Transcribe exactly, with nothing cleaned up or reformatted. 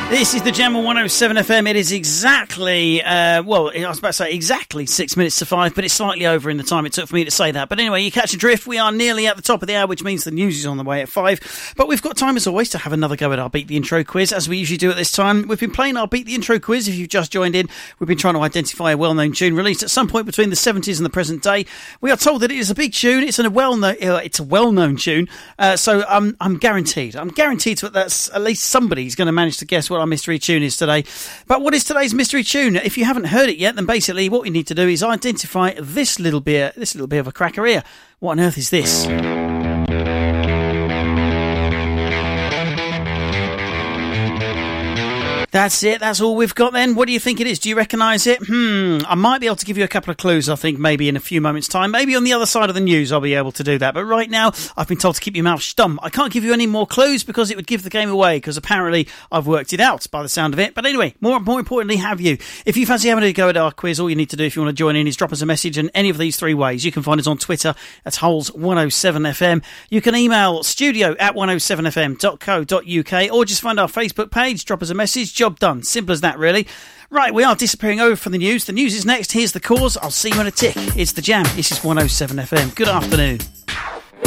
This is the Jam on one oh seven F M. It is exactly, uh, well, I was about to say exactly six minutes to five, but it's slightly over in the time it took for me to say that. But anyway, you catch a drift. We are nearly at the top of the hour, which means the news is on the way at five. But we've got time, as always, to have another go at our Beat the Intro quiz, as we usually do at this time. We've been playing our Beat the Intro quiz. If you've just joined in, we've been trying to identify a well-known tune released at some point between the seventies and the present day. We are told that it is a big tune. It's a well-known, uh, it's a well-known tune. Uh, so um, I'm guaranteed, I'm guaranteed that that's at least somebody's going to manage to guess what our mystery tune is today. But what is today's mystery tune? If you haven't heard it yet, then basically what we need to do is identify this little bit, this little bit of a cracker here. What on earth is this? That's it. That's all we've got then. What do you think it is? Do you recognise it? Hmm. I might be able to give you a couple of clues, I think, maybe in a few moments' time. Maybe on the other side of the news I'll be able to do that. But right now, I've been told to keep your mouth stum. I can't give you any more clues because it would give the game away, because apparently I've worked it out by the sound of it. But anyway, more, more importantly, have you? If you fancy having a go at our quiz, all you need to do if you want to join in is drop us a message in any of these three ways. You can find us on Twitter at Holes one oh seven F M. You can email studio at one oh seven f m dot co dot u k or just find our Facebook page, drop us a message, job done. Simple as that, really. Right, we are disappearing over from the news. The news is next. Here's the cause. I'll see you in a tick. It's the Jam. This is one oh seven F M. Good afternoon.